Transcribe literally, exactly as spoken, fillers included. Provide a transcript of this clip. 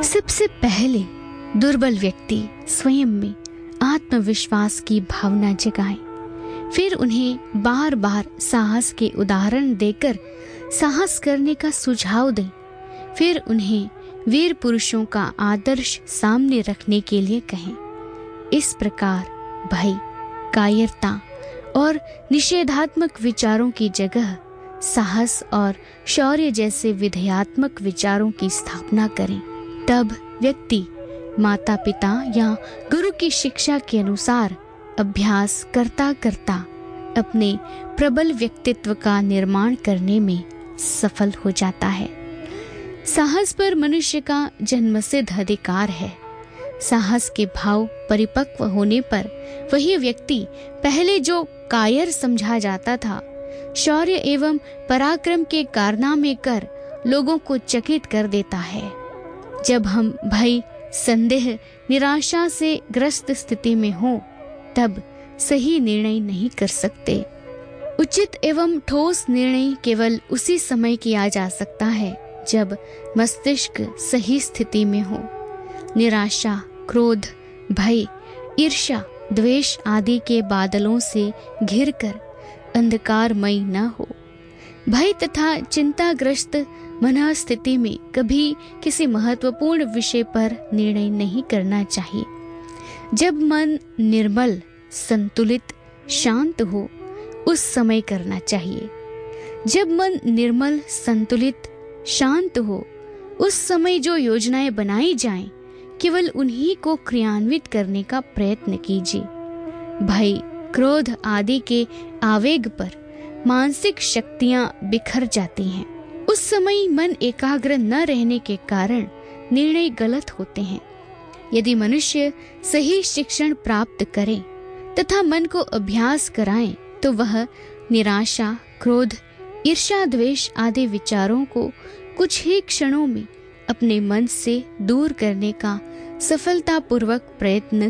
सबसे पहले दुर्बल व्यक्ति स्वयं में आत्मविश्वास की भावना जगाए, फिर उन्हें बार बार साहस के उदाहरण देकर साहस करने का सुझाव दें, फिर उन्हें वीर पुरुषों का आदर्श सामने रखने के लिए कहें। इस प्रकार भय, कायरता और निषेधात्मक विचारों की जगह साहस और शौर्य जैसे विधेयात्मक विचारों की स्थापना करें। तब व्यक्ति माता पिता या गुरु की शिक्षा के अनुसार अभ्यास करता करता अपने प्रबल व्यक्तित्व का निर्माण करने में सफल हो जाता है। साहस पर मनुष्य का जन्मसिद्ध अधिकार है। साहस के भाव परिपक्व होने पर वही व्यक्ति पहले जो कायर समझा जाता था, शौर्य एवं पराक्रम के कारनामे कर लोगों को चकित कर देता है। जब हम भय, संदेह, निराशा से ग्रस्त स्थिति में हो, तब सही निर्णय नहीं कर सकते। उचित एवं ठोस निर्णय केवल उसी समय किया जा सकता है जब मस्तिष्क सही स्थिति में हो। निराशा, क्रोध, भय, ईर्ष्या, द्वेष आदि के बादलों से घिरकर अंधकारमय न हो। भय तथा चिंताग्रस्त मनस्थिति में कभी किसी महत्वपूर्ण विषय पर निर्णय नहीं करना चाहिए। जब मन निर्मल, संतुलित, शांत हो, उस समय करना चाहिए। जब मन निर्मल, संतुलित, शांत हो, उस समय जो योजनाएं बनाई जाएं, केवल उन्हीं को क्रियान्वित करने का प्रयत्न कीजिए। भय, क्रोध आदि के आवेग पर मानसिक शक्तियां बिखर जाती हैं। उस समय मन एकाग्र न रहने के कारण निर्णय गलत होते हैं। यदि मनुष्य सही शिक्षण प्राप्त करे तथा मन को अभ्यास कराए, तो वह निराशा, क्रोध, ईर्ष्या, द्वेष आदि विचारों को कुछ ही क्षणों में अपने मन से दूर करने का सफलतापूर्वक प्रयत्न